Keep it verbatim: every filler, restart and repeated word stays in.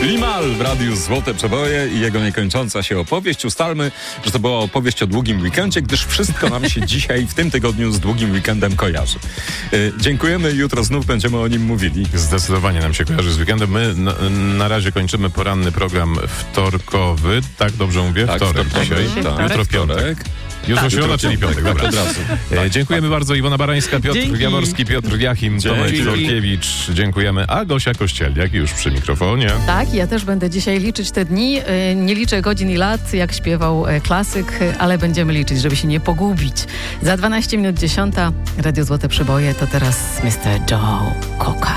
Limal w radiu Złote Przeboje i jego niekończąca się opowieść. Ustalmy, że to była opowieść o długim weekendzie, gdyż wszystko nam się dzisiaj, w tym tygodniu z długim weekendem kojarzy. Yy, dziękujemy, jutro znów będziemy o nim mówili. Zdecydowanie nam się kojarzy z weekendem. My na, na razie kończymy poranny program wtorkowy. Tak dobrze mówię? Tak, wtorek wtorkowy, dzisiaj. tak. Jutro piątek. Jutro Tak, środa, jutro czyli piątek, piątek. Dobra. od razu. E, Tak, dziękujemy tak. bardzo. Iwona Barańska, Piotr Dzięki. Jaworski, Piotr Jachim, Tomek Dzięki. Zorkiewicz. Dziękujemy. A Gosia Kościelniak już przy mikrofonie. Tak, ja też będę dzisiaj liczyć te dni. Y, Nie liczę godzin i lat, jak śpiewał y, klasyk, y, ale będziemy liczyć, żeby się nie pogubić. Za dwanaście minut dziesiąta Radio Złote Przeboje to teraz mister Joe Cocker.